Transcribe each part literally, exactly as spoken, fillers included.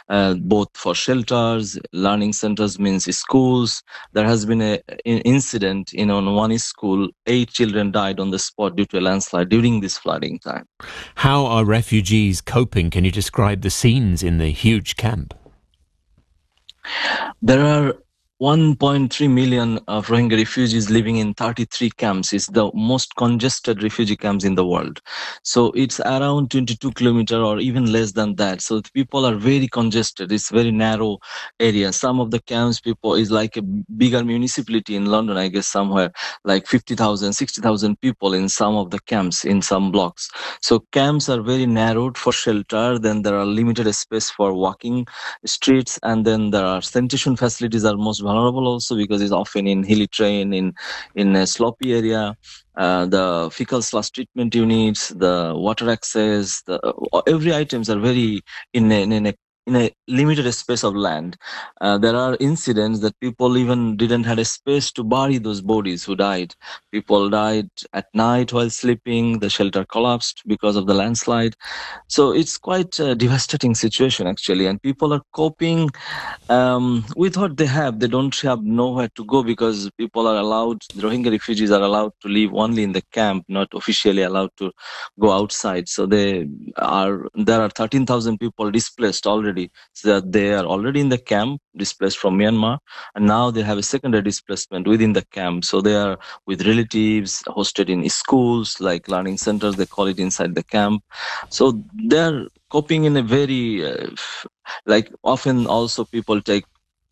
uh, both for shelters, learning centers means schools. There has been a, an incident in on one school. Eight children died on the spot due to a landslide during this flooding time. How are refugees coping? Can you describe the scenes in the huge camp? There are one point three million of Rohingya refugees living in thirty-three camps. It's the most congested refugee camps in the world. So it's around twenty-two kilometers or even less than that. So the people are very congested. It's very narrow area. Some of the camps people is like a bigger municipality in London, I guess, somewhere like fifty thousand, sixty thousand people in some of the camps in some blocks. So camps are very narrowed for shelter. Then there are limited space for walking streets. And then there are sanitation facilities are most vulnerable also because it's often in hilly terrain, in in a sloppy area. Uh, the fecal slash treatment units, the water access, the, uh, every items are very in a, in a in a limited space of land. Uh, there are incidents that people even didn't have a space to bury those bodies who died. People died at night while sleeping. The shelter collapsed because of the landslide. So it's quite a devastating situation actually, and people are coping um, with what they have. They don't have nowhere to go because people are allowed, the Rohingya refugees are allowed to live only in the camp, not officially allowed to go outside. So they are, there are thirteen thousand people displaced already. So that they are already in the camp, displaced from Myanmar, and now they have a secondary displacement within the camp. So they are with relatives, hosted in schools, like learning centers, they call it inside the camp. So they're coping in a very, uh, like often also people take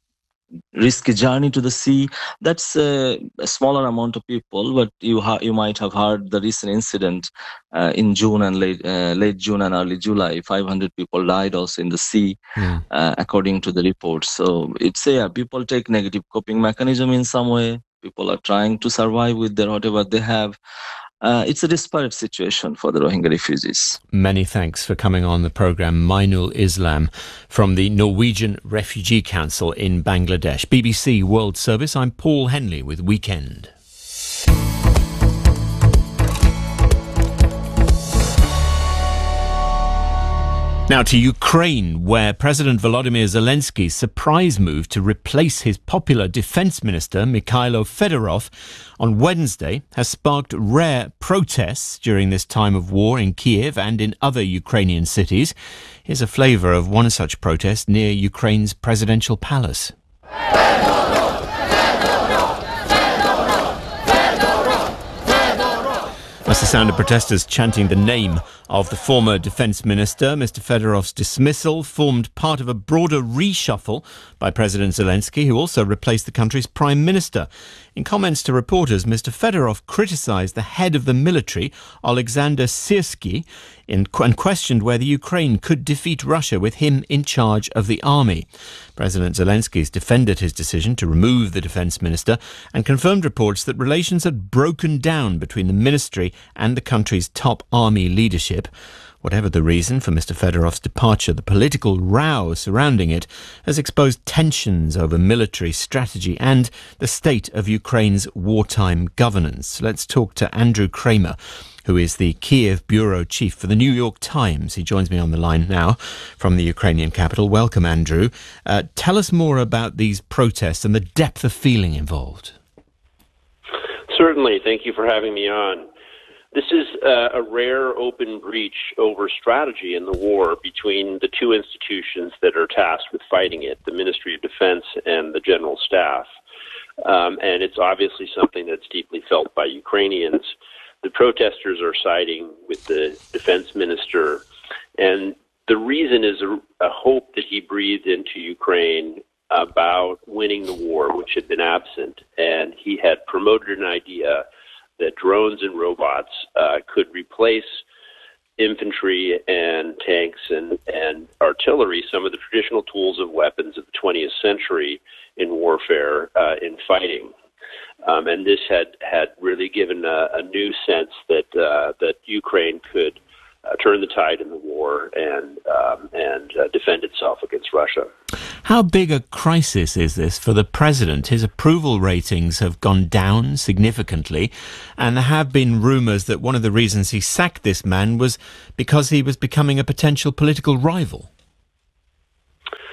risky journey to the sea. That's a, a smaller amount of people, but you ha- you might have heard the recent incident uh, in June and late uh, late June and early July. five hundred people died also in the sea, mm. uh, according to the reports. So it's a yeah, people take negative coping mechanism in some way. People are trying to survive with their whatever they have. Uh, it's a disparate situation for the Rohingya refugees. Many thanks for coming on the programme. Mainul Islam from the Norwegian Refugee Council in Bangladesh. B B C World Service, I'm Paul Henley with Weekend. Now to Ukraine, where President Volodymyr Zelensky's surprise move to replace his popular defence minister, Mikhailo Fedorov, on Wednesday has sparked rare protests during this time of war in Kiev and in other Ukrainian cities. Here's a flavour of one such protest near Ukraine's presidential palace. That's the sound of protesters chanting the name of the former defence minister. Mister Fedorov's dismissal formed part of a broader reshuffle by President Zelensky, who also replaced the country's prime minister. In comments to reporters, Mister Fedorov criticised the head of the military, Alexander Syrsky, and questioned whether Ukraine could defeat Russia with him in charge of the army. President Zelensky has defended his decision to remove the defence minister and confirmed reports that relations had broken down between the ministry and the country's top army leadership. Whatever the reason for Mister Fedorov's departure, the political row surrounding it has exposed tensions over military strategy and the state of Ukraine's wartime governance. Let's talk to Andrew Kramer, who is the Kiev bureau chief for the New York Times. He joins me on the line now from the Ukrainian capital. Welcome, Andrew. Uh, tell us more about these protests and the depth of feeling involved. Certainly. Thank you for having me on. This is uh, a rare open breach over strategy in the war between the two institutions that are tasked with fighting it, the Ministry of Defense and the General Staff. Um, and it's obviously something that's deeply felt by Ukrainians. The protesters are siding with the defense minister, and the reason is a, a hope that he breathed into Ukraine about winning the war, which had been absent. And he had promoted an idea that drones and robots uh, could replace infantry and tanks and, and artillery, some of the traditional tools of weapons of the twentieth century in warfare, uh, in fighting. Um, and this had, had really given a, a new sense that uh, that Ukraine could uh, turn the tide in the war and um, and uh, defend itself against Russia. How big a crisis is this for the president? His approval ratings have gone down significantly, and there have been rumours that one of the reasons he sacked this man was because he was becoming a potential political rival.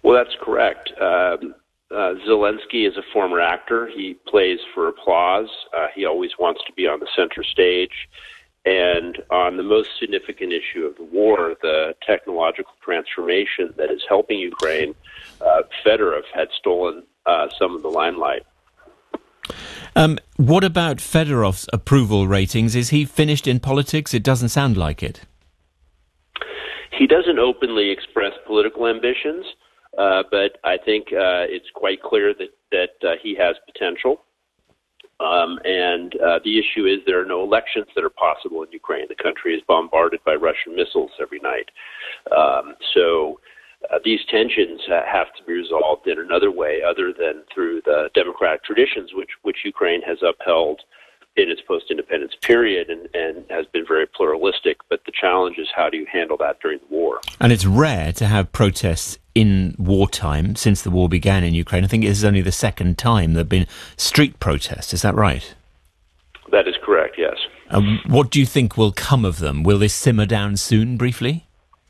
Well, that's correct. Um, uh, Zelensky is a former actor. He plays for applause. Uh, he always wants to be on the center stage. And on the most significant issue of the war, the technological transformation that is helping Ukraine, uh, Fedorov had stolen uh, some of the limelight. Um, what about Fedorov's approval ratings? Is he finished in politics? It doesn't sound like it. He doesn't openly express political ambitions, uh, but I think uh, it's quite clear that, that uh, he has potential. Um, and uh, the issue is there are no elections that are possible in Ukraine. The country is bombarded by Russian missiles every night. Um, so uh, these tensions uh, have to be resolved in another way other than through the democratic traditions which, which Ukraine has upheld in its post-independence period and, and has been very pluralistic. But the challenge is how do you handle that during the war? And it's rare to have protests in wartime since the war began in Ukraine. I think this is only the second time there have been street protests. Is that right? That is correct, yes. Um, what do you think will come of them? Will this simmer down soon, briefly?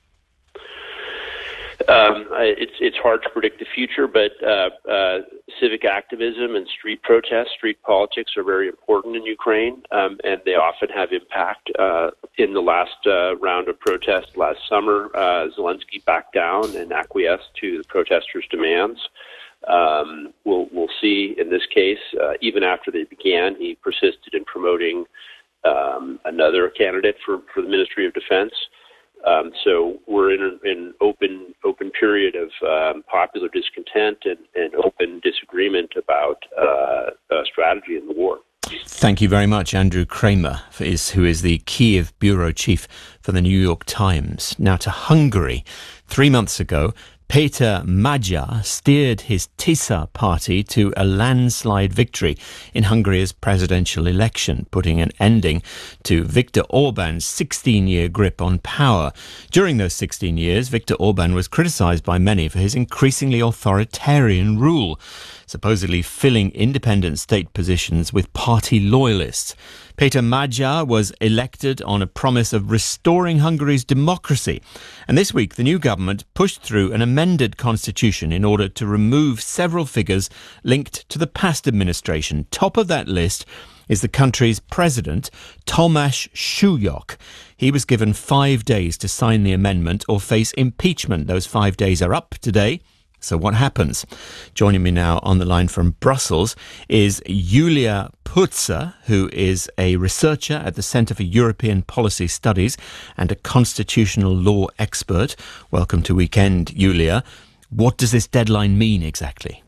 Um, it's it's hard to predict the future, but uh, uh, civic activism and street protests, street politics are very important in Ukraine, um, and they often have impact. Uh, in the last uh, round of protests last summer, uh, Zelensky backed down and acquiesced to the protesters' demands. Um, we'll we'll see in this case, uh, even after they began, he persisted in promoting um, another candidate for, for the Ministry of Defense. Um, so we're in an in open open period of um, popular discontent and, and open disagreement about uh, uh, strategy in the war. Thank you very much, Andrew Kramer, for is, who is the Kyiv bureau chief for the New York Times. Now to Hungary. Three months ago, Peter Magyar steered his TISA party to a landslide victory in Hungary's presidential election, putting an ending to Viktor Orban's sixteen-year grip on power. During those sixteen years, Viktor Orban was criticised by many for his increasingly authoritarian rule, supposedly filling independent state positions with party loyalists. Peter Magyar was elected on a promise of restoring Hungary's democracy. And this week, the new government pushed through an amended constitution in order to remove several figures linked to the past administration. Top of that list is the country's president, Tomasz Sulyok. He was given five days to sign the amendment or face impeachment. Those five days are up today. So what happens? Joining me now on the line from Brussels is Julia Putzer, who is a researcher at the Centre for European Policy Studies and a constitutional law expert. Welcome to Weekend, Julia. What does this deadline mean exactly?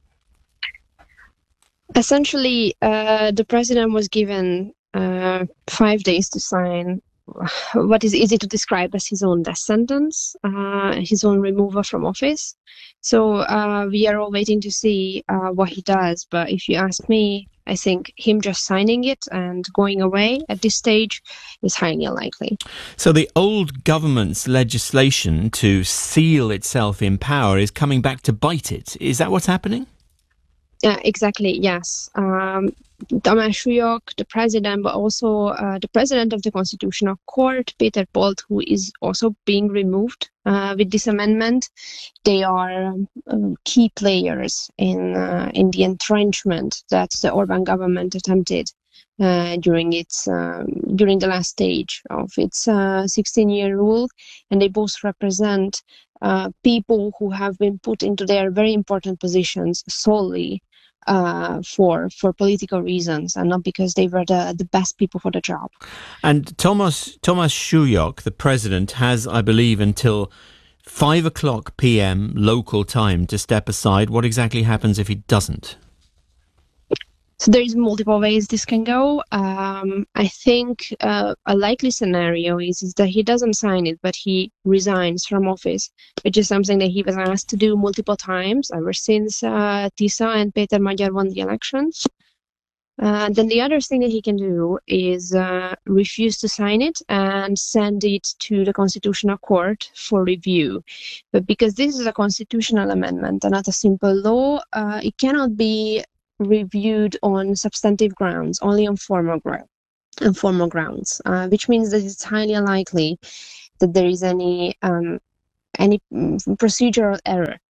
Essentially, uh, the president was given uh, five days to sign what is easy to describe as his own death sentence, uh, his own removal from office. So uh, we are all waiting to see uh, what he does. But if you ask me, I think him just signing it and going away at this stage is highly unlikely. So the old government's legislation to seal itself in power is coming back to bite it. Is that what's happening? Yeah, exactly, yes. Um, Tomasz Sulyok, the president, but also uh, the president of the Constitutional Court, Peter Bolt, who is also being removed uh, with this amendment. They are um, key players in uh, in the entrenchment that the Orban government attempted uh, during its um, during the last stage of its uh, sixteen-year rule, and they both represent uh, people who have been put into their very important positions solely Uh, for for political reasons and not because they were the, the best people for the job. And Tomasz Tomasz Sulyok, the president, has, I believe, until five o'clock p.m. local time to step aside. What exactly happens if he doesn't? So there's multiple ways this can go. Um, I think uh, a likely scenario is, is that he doesn't sign it, but he resigns from office, which is something that he was asked to do multiple times ever since uh, TISA and Peter Magyar won the elections. Uh, then the other thing that he can do is uh, refuse to sign it and send it to the Constitutional Court for review. But because this is a constitutional amendment and not a simple law, uh, it cannot be reviewed on substantive grounds, only on formal, gra- on formal grounds, uh, which means that it's highly unlikely that there is any um, any procedural error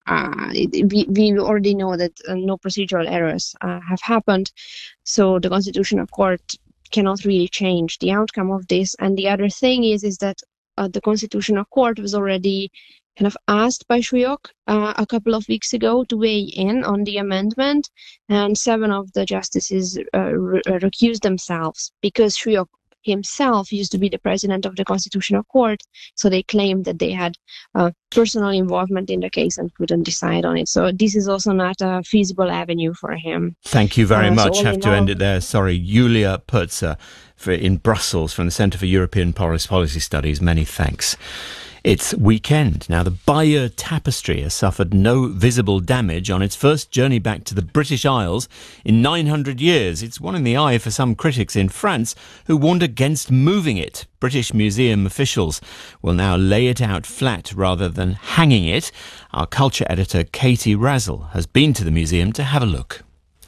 uh, it, we, we already know that uh, no procedural errors uh, have happened. So the Constitutional Court cannot really change the outcome of this. And the other thing is, is that uh, the Constitutional Court was already kind of asked by Shuyok uh, a couple of weeks ago to weigh in on the amendment, and seven of the justices uh, re- recused themselves because Shuyok himself used to be the president of the Constitutional Court, so they claimed that they had uh, personal involvement in the case and couldn't decide on it. So this is also not a feasible avenue for him. Thank you very uh, much. So Have to all... end it there. Sorry, Julia Purtzer for, in Brussels from the Centre for European Policy Studies. Many thanks. It's weekend. Now, the Bayeux Tapestry has suffered no visible damage on its first journey back to the British Isles in nine hundred years. It's one in the eye for some critics in France who warned against moving it. British museum officials will now lay it out flat rather than hanging it. Our culture editor, Katie Razzle, has been to the museum to have a look.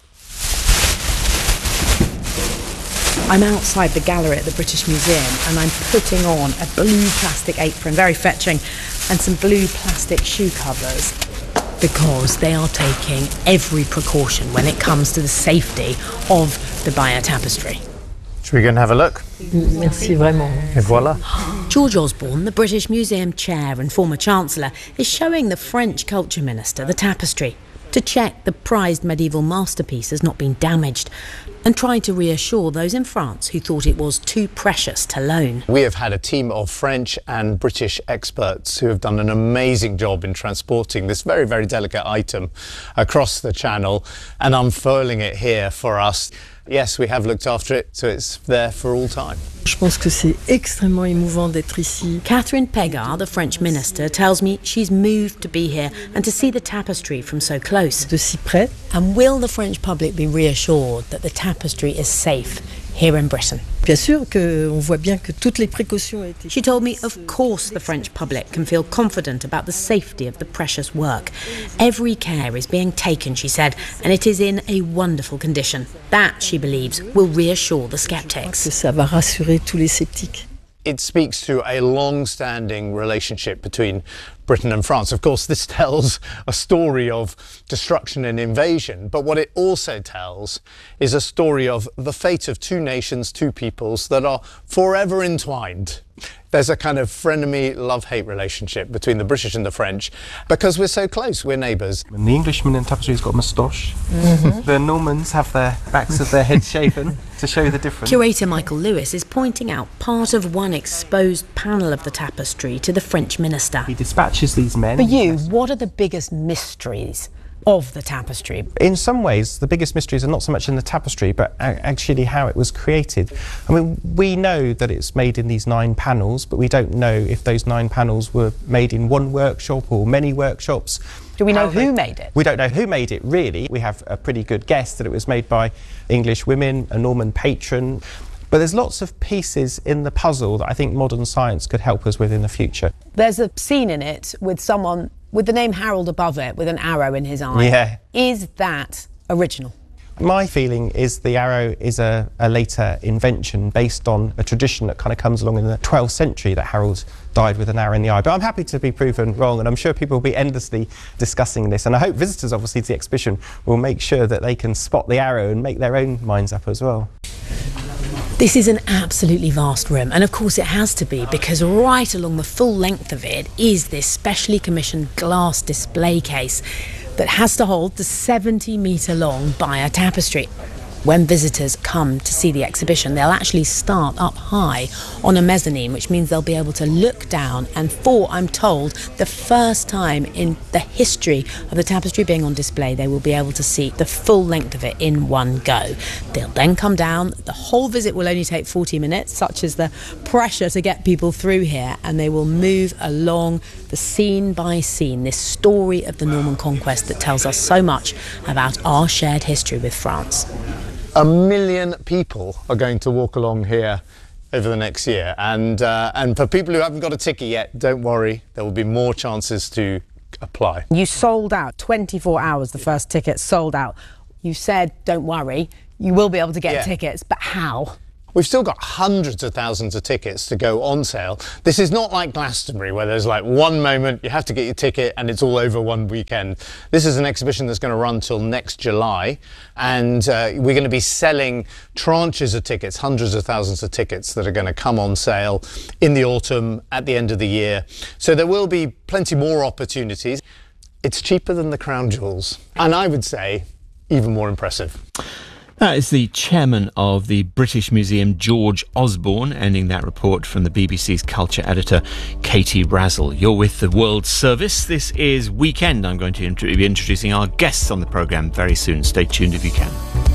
I'm outside the gallery at the British Museum and I'm putting on a blue plastic apron, very fetching, and some blue plastic shoe covers because they are taking every precaution when it comes to the safety of the Bayeux Tapestry. Should we go and have a look? Merci vraiment. Et voilà. George Osborne, the British Museum chair and former Chancellor, is showing the French Culture Minister the tapestry to check the prized medieval masterpiece has not been damaged and trying to reassure those in France who thought it was too precious to loan. We have had a team of French and British experts who have done an amazing job in transporting this very, very delicate item across the channel and unfurling it here for us. Yes, we have looked after it, so it's there for all time. Je pense que c'est extrêmement émouvant d'être ici. Catherine Pégard, the French minister, tells me she's moved to be here and to see the tapestry from so close. De si près. And will the French public be reassured that the tapestry is safe here in Britain? Bien sûr que on voit bien que toutes les précautions ont été. She told me, of course, the French public can feel confident about the safety of the precious work. Every care is being taken, she said, and it is in a wonderful condition. That, she believes, will reassure the sceptics. Ça va rassurer tous les sceptiques. It speaks to a long-standing relationship between Britain and France. Of course, this tells a story of destruction and invasion, but what it also tells is a story of the fate of two nations, two peoples that are forever entwined. There's a kind of frenemy love-hate relationship between the British and the French because we're so close, we're neighbours. And the Englishman in tapestry's got a moustache. Mm-hmm. The Normans have their backs of their heads shaven to show the difference. Curator Michael Lewis is pointing out part of one exposed panel of the tapestry to the French minister. He dispatches these men. For you, what are the biggest mysteries of the tapestry? In some ways, the biggest mysteries are not so much in the tapestry, but actually how it was created. I mean, we know that it's made in these nine panels, but we don't know if those nine panels were made in one workshop or many workshops. Do we know how who they, made it? We don't know who made it, really. We have a pretty good guess that it was made by English women, a Norman patron. But there's lots of pieces in the puzzle that I think modern science could help us with in the future. There's a scene in it with someone with the name Harold above it, with an arrow in his eye. Yeah. Is that original? My feeling is the arrow is a, a later invention based on a tradition that kind of comes along in the twelfth century that Harold died with an arrow in the eye. But I'm happy to be proven wrong, and I'm sure people will be endlessly discussing this. And I hope visitors, obviously, to the exhibition will make sure that they can spot the arrow and make their own minds up as well. This is an absolutely vast room, and of course it has to be, because right along the full length of it is this specially commissioned glass display case that has to hold the seventy metre long Bayeux tapestry. When visitors come to see the exhibition, they'll actually start up high on a mezzanine, which means they'll be able to look down, and for, I'm told, the first time in the history of the tapestry being on display, they will be able to see the full length of it in one go. They'll then come down. The whole visit will only take forty minutes, such is the pressure to get people through here, and they will move along the scene by scene, this story of the Norman conquest that tells us so much about our shared history with France. A million people are going to walk along here over the next year, and uh, and for people who haven't got a ticket yet, don't worry, there will be more chances to apply. You sold out, twenty-four hours, the first ticket sold out. You said, don't worry, you will be able to get yeah. tickets, but how? We've still got hundreds of thousands of tickets to go on sale. This is not like Glastonbury, where there's like one moment, you have to get your ticket and it's all over one weekend. This is an exhibition that's going to run till next July, and uh, we're going to be selling tranches of tickets, hundreds of thousands of tickets that are going to come on sale in the autumn, at the end of the year. So there will be plenty more opportunities. It's cheaper than the Crown Jewels, and I would say even more impressive. That is the chairman of the British Museum, George Osborne, ending that report from the B B C's culture editor, Katie Razzle. You're with the World Service. This is Weekend. I'm going to be introducing our guests on the programme very soon. Stay tuned if you can.